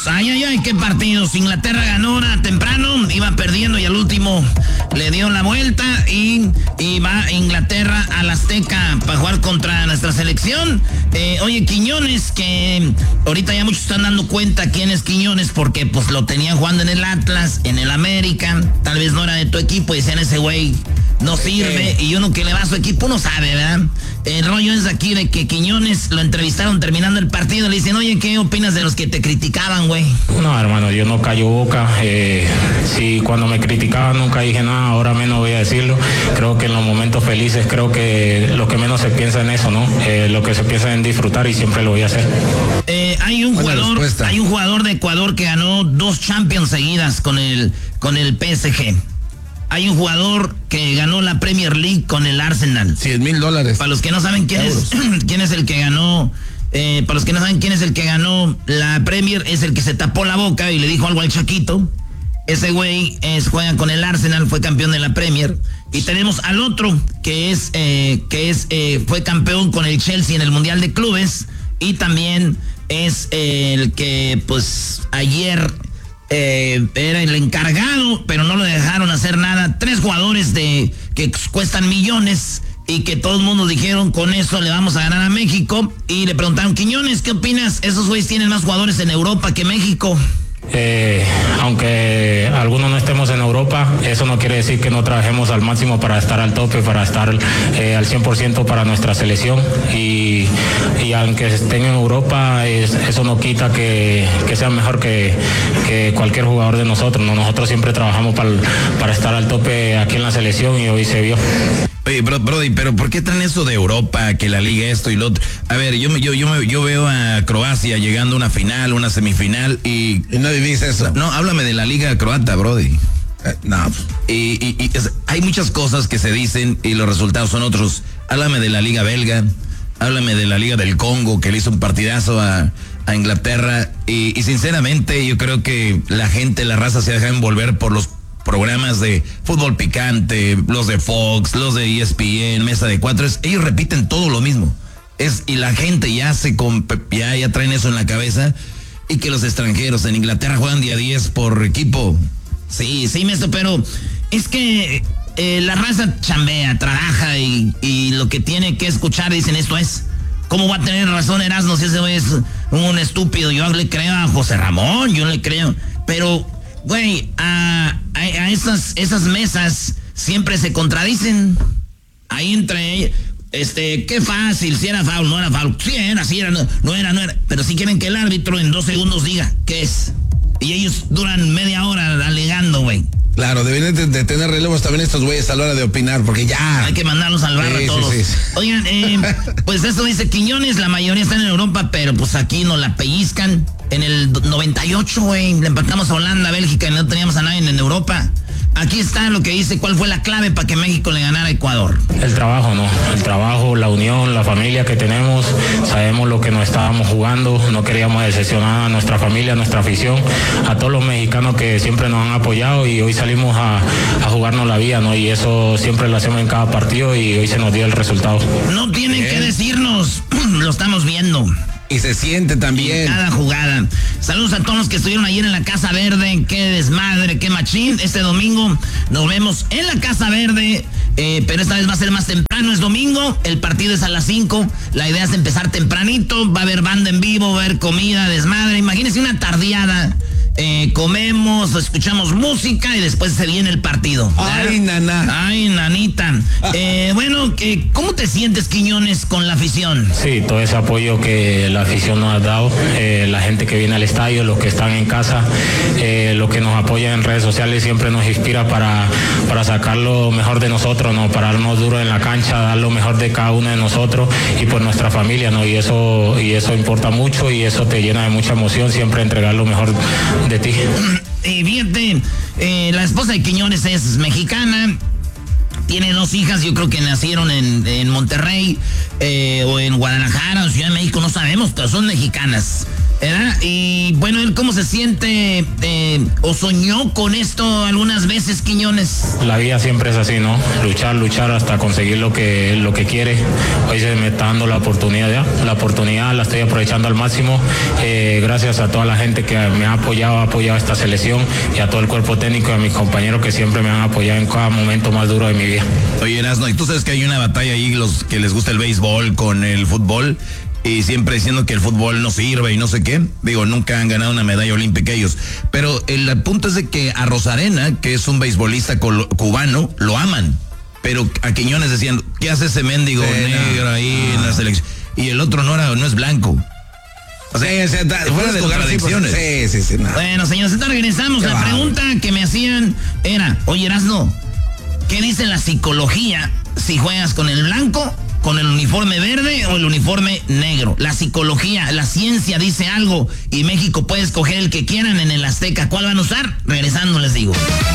partidos. Qué partidos. Inglaterra ganó ahora temprano, iba perdiendo y al último le dio la vuelta y va Inglaterra al Azteca para jugar contra nuestra selección. Oye, Quiñones, que ahorita ya muchos están dando cuenta quién es Quiñones porque pues lo tenían jugando en el Atlas, en el América, tal vez no era de tu equipo y decían ese güey no sirve, y uno que le va a su equipo no sabe, ¿verdad? El rollo es aquí de que Quiñones lo entrevistaron terminando el partido, le dicen, oye, ¿qué opinas de los que te criticaban, güey? No, hermano, yo no callo boca. Sí, cuando me criticaban nunca dije nada, ahora menos voy a decirlo. Creo que en los momentos felices, creo que lo que menos se piensa en eso, ¿no? Lo que se piensa en disfrutar y siempre lo voy a hacer. Hay un jugador de Ecuador que ganó 2 Champions seguidas con el PSG. Hay un jugador que ganó la Premier League con el Arsenal. $100,000. Para los que no saben quién es el que ganó, para los que no saben quién es el que ganó la Premier, es el que se tapó la boca y le dijo algo al Chaquito. Ese güey juega con el Arsenal, fue campeón de la Premier. Y tenemos al otro fue campeón con el Chelsea en el Mundial de Clubes y también es el que pues ayer era el encargado, pero no lo dejaron hacer nada. 3 jugadores que cuestan millones y que todo el mundo dijeron, con eso le vamos a ganar a México. Y le preguntaron, Quiñones, ¿qué opinas? Esos güeyes tienen más jugadores en Europa que México. Aunque algunos no estemos en Europa, eso no quiere decir que no trabajemos al máximo para estar al tope, para estar al 100% para nuestra selección y aunque estén en Europa, eso no quita que sean mejor que cualquier jugador de nosotros, ¿no? Nosotros siempre trabajamos para estar al tope aquí en la selección y hoy se vio. Oye, Brody, pero ¿por qué traen eso de Europa, que la liga esto y lo otro? A ver, yo veo a Croacia llegando a una final, una semifinal y no vivís eso. No, háblame de la liga croata, Brody. No. Hay muchas cosas que se dicen y los resultados son otros. Háblame de la liga belga, háblame de la liga del Congo, que le hizo un partidazo a Inglaterra y sinceramente yo creo que la gente, la raza se deja envolver por los programas de fútbol picante, los de Fox, los de ESPN, Mesa de Cuatro, ellos repiten todo lo mismo. Y la gente ya traen eso en la cabeza, y que los extranjeros en Inglaterra juegan día 10 por equipo. Sí, maestro, pero es que la raza chambea, trabaja y lo que tiene que escuchar dicen esto es. ¿Cómo va a tener razón Erasmo si ese güey es un estúpido? Yo le creo a José Ramón, yo le creo, pero güey, a esas mesas siempre se contradicen. Ahí entre qué fácil, si era foul, no era foul, si era, no era. Pero si quieren que el árbitro en 2 segundos diga qué es. Y ellos duran media hora alegando, güey. Claro, deben de tener relevos también estos güeyes a la hora de opinar, porque ya... Hay que mandarlos al bar a todos. Sí. Oigan, pues eso dice Quiñones, la mayoría están en Europa, pero pues aquí nos la pellizcan. En el 98, güey, le empatamos a Holanda, Bélgica, y no teníamos a nadie en Europa. Aquí está lo que dice, cuál fue la clave para que México le ganara a Ecuador. El trabajo, ¿no? El trabajo, la unión, la familia que tenemos. Sabemos lo que nos estábamos jugando. No queríamos decepcionar a nuestra familia, a nuestra afición, a todos los mexicanos que siempre nos han apoyado y hoy salimos a jugarnos la vida, ¿no? Y eso siempre lo hacemos en cada partido y hoy se nos dio el resultado. No tienen que decirnos, lo estamos viendo. Y se siente también. Cada jugada. Saludos a todos los que estuvieron ayer en la Casa Verde. Qué desmadre, qué machín. Este domingo nos vemos en la Casa Verde. Pero esta vez va a ser más temprano, es domingo. El partido es a las 5. La idea es empezar tempranito. Va a haber banda en vivo, va a haber comida, desmadre. Imagínense una tardeada. Comemos, escuchamos música y después se viene el partido. Ay, nana. Ay, nanita. Bueno, ¿cómo te sientes, Quiñones, con la afición? Sí, todo ese apoyo que la afición nos ha dado, la gente que viene al estadio, los que están en casa, los que nos apoyan en redes sociales, siempre nos inspira para sacar lo mejor de nosotros, ¿no? Pararnos duro en la cancha, dar lo mejor de cada uno de nosotros y por nuestra familia, ¿no? Y eso importa mucho y eso te llena de mucha emoción, siempre entregar lo mejor de ti. Y fíjate, la esposa de Quiñones es mexicana, tiene 2 hijas, yo creo que nacieron en Monterrey o en Guadalajara o Ciudad de México, no sabemos, pero son mexicanas. ¿verdad? Y bueno, él cómo se siente o soñó con esto algunas veces, Quiñones. La vida siempre es así, ¿no? Luchar hasta conseguir lo que quiere. Hoy se me está dando la oportunidad ya. La oportunidad la estoy aprovechando al máximo. Gracias a toda la gente que me ha apoyado esta selección y a todo el cuerpo técnico y a mis compañeros que siempre me han apoyado en cada momento más duro de mi vida. Oye, Erasno, y tú sabes que hay una batalla ahí, los que les gusta el béisbol con el fútbol, y siempre diciendo que el fútbol no sirve y no sé qué. Digo, nunca han ganado una medalla olímpica ellos. Pero el punto es de que a Rosarena, que es un beisbolista cubano, lo aman. Pero a Quiñones decían, ¿qué hace ese mendigo negro ahí en la selección? Y el otro no es blanco. O sea, fuera de contradicciones. Sí. No. Bueno, señores, entonces regresamos. La pregunta que me hacían era, oye, Erasno, ¿qué dice la psicología si juegas con el blanco, con el uniforme verde o el uniforme negro? La psicología, la ciencia dice algo y México puede escoger el que quieran en el Azteca. ¿Cuál van a usar? Regresando les digo.